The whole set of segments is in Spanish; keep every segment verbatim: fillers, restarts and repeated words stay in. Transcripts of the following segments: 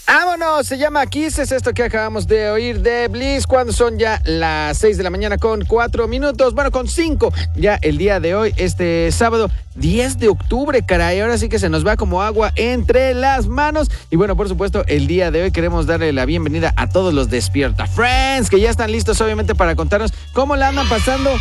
¡Vámonos! Se llama Kiss, es esto que acabamos de oír de Bliss, cuando son ya las seis de la mañana con cuatro minutos, bueno, con cinco, ya el día de hoy, este sábado diez de octubre, caray, ahora sí que se nos va como agua entre las manos. Y bueno, por supuesto, el día de hoy queremos darle la bienvenida a todos los Despierta Friends, que ya están listos obviamente para contarnos cómo la andan pasando.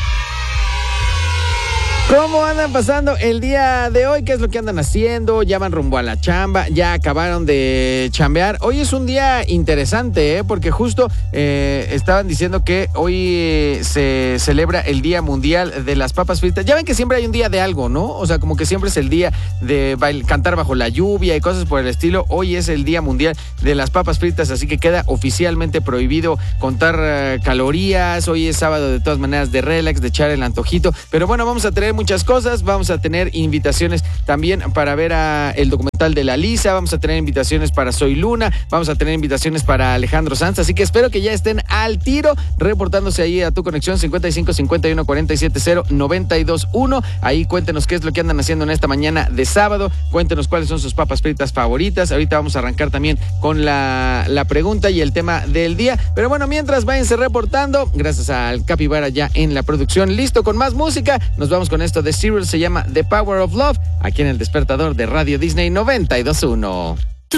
¿Cómo andan pasando el día de hoy? ¿Qué es lo que andan haciendo? ¿Ya van rumbo a la chamba? ¿Ya acabaron de chambear? Hoy es un día interesante, ¿eh? Porque justo eh, estaban diciendo que hoy eh, se celebra el Día Mundial de las Papas Fritas. Ya ven que siempre hay un día de algo, ¿no? O sea, como que siempre es el día de bail- cantar bajo la lluvia y cosas por el estilo. Hoy es el Día Mundial de las Papas Fritas, así que queda oficialmente prohibido contar eh, calorías. Hoy es sábado de todas maneras de relax, de echar el antojito. Pero bueno, vamos a tener muchas cosas, vamos a tener invitaciones también para ver a el documental de la Lisa, vamos a tener invitaciones para Soy Luna, vamos a tener invitaciones para Alejandro Sanz, así que espero que ya estén al tiro, reportándose ahí a tu conexión cincuenta y cinco cincuenta y uno cuarenta y siete cero noventa y dos uno. Ahí cuéntenos qué es lo que andan haciendo en esta mañana de sábado, cuéntenos cuáles son sus papas fritas favoritas. Ahorita vamos a arrancar también con la, la pregunta y el tema del día, pero bueno, mientras váyanse reportando, gracias al Capibara ya en la producción, listo con más música. Nos vamos con esto de Cyril, se llama The Power of Love, aquí en el Despertador de Radio Disney noventa y dos punto uno.